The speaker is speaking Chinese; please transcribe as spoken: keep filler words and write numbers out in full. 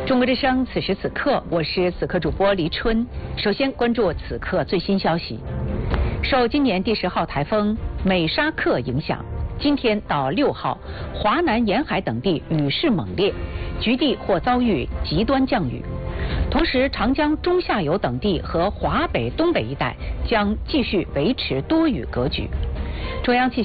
中国之声，此时此刻，我是此刻主播黎春。首先关注此刻最新消息。受今年第十号台风美沙克影响，今天到六号，华南沿海等地雨势猛烈，局地或遭遇极端降雨。同时，长江中下游等地和华北、东北一带将继续维持多雨格局。中央气